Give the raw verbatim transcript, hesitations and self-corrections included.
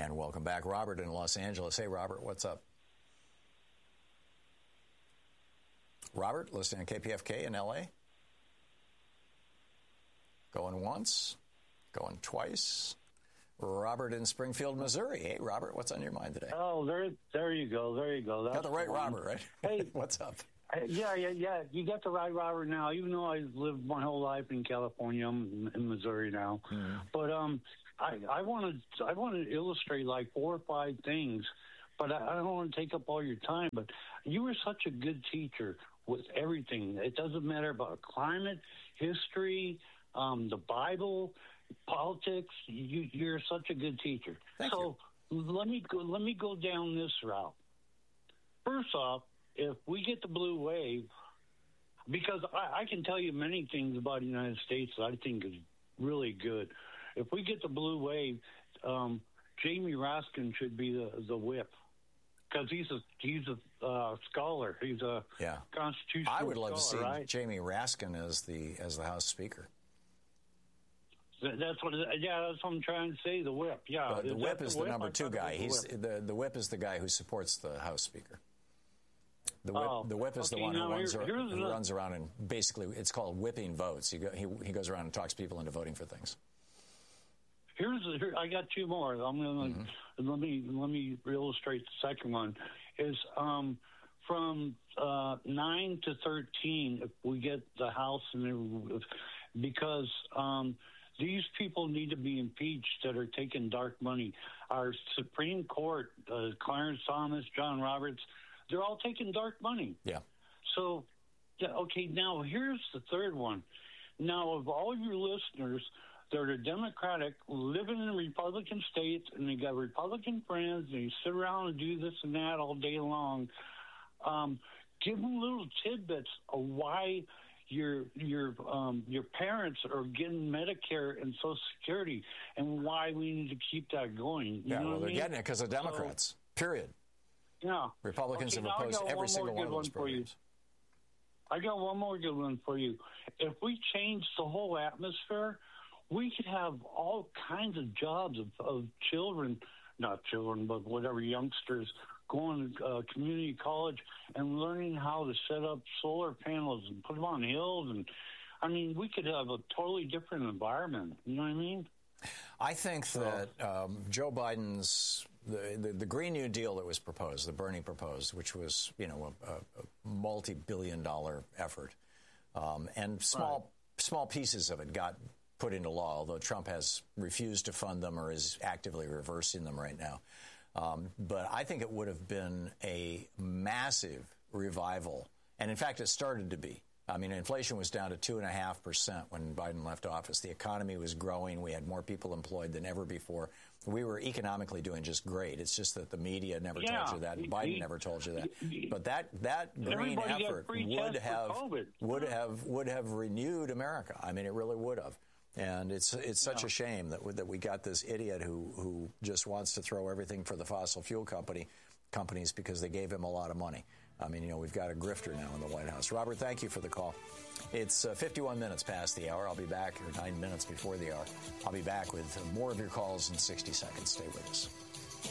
And welcome back, Robert in Los Angeles. Hey, Robert, what's up? Robert, listening to K P F K in L A? Going once, going twice. Robert in Springfield, Missouri. Hey, Robert, what's on your mind today? Oh, there, there you go, there you go. That's got the right the Robert, right? Hey, what's up? Yeah, yeah, yeah. You got the right Robert now. Even though I've lived my whole life in California, I'm in Missouri now. Mm-hmm. But um, I, I want to, I want to illustrate like four or five things. But I, I don't want to take up all your time. But you were such a good teacher with everything. It doesn't matter about climate, history, um, the Bible, politics. You, you're such a good teacher. Thank so you. let me go. Let me go down this route. First off, if we get the blue wave, because I, I can tell you many things about the United States that I think is really good. If we get the blue wave, um, Jamie Raskin should be the the whip. Because he's a he's a uh, scholar, he's a yeah. constitutional. I would love scholar, to see right? Jamie Raskin as the as the House Speaker. That's what. Yeah, that's what I'm trying to say. The whip. Yeah, but the is whip the is whip? the number two guy. The He's whip. the the whip is the guy who supports the House Speaker. The whip, oh, the whip is okay, the one who, runs, here, who the, runs around and basically it's called whipping votes. He, go, he he goes around and talks people into voting for things. Here's here, I got two more. I'm gonna mm-hmm. let me let me illustrate the second one. Is um, from uh, nine to thirteen. If we get the House, and because um, these people need to be impeached that are taking dark money. Our Supreme Court, uh, Clarence Thomas, John Roberts, they're all taking dark money. Yeah. So, yeah, okay. Now here's the third one. Now, of all your listeners, they're Democratic, living in Republican states, and they got Republican friends, and they sit around and do this and that all day long. Um, give them little tidbits of why your your um, your parents are getting Medicare and Social Security, and why we need to keep that going. You yeah, know well, what they're I mean? getting it because of Democrats. So, period. Yeah, Republicans okay, have opposed every single one of those one programs. I got one more good one for you. If we change the whole atmosphere, we could have all kinds of jobs of, of children, not children, but whatever, youngsters going to uh, community college and learning how to set up solar panels and put them on hills. And I mean, we could have a totally different environment. You know what I mean? I think that um, Joe Biden's the, the the Green New Deal that was proposed, the Bernie proposed, which was you know a, a multi-billion dollar effort, um, and small right. small pieces of it got put into law, although Trump has refused to fund them or is actively reversing them right now. Um, but I think it would have been a massive revival, and in fact, it started to be. I mean, inflation was down to two and a half percent when Biden left office. The economy was growing. We had more people employed than ever before. We were economically doing just great. It's just that the media never yeah. told you that. Biden he, never told you that. He, but that that green effort would have would have would have renewed America. I mean, it really would have. And it's it's such yeah. a shame that we, that we got this idiot who who just wants to throw everything for the fossil fuel company companies because they gave him a lot of money. I mean, you know, we've got a grifter now in the White House. Robert, thank you for the call. It's uh, fifty-one minutes past the hour. I'll be back, or nine minutes before the hour. I'll be back with more of your calls in sixty seconds. Stay with us.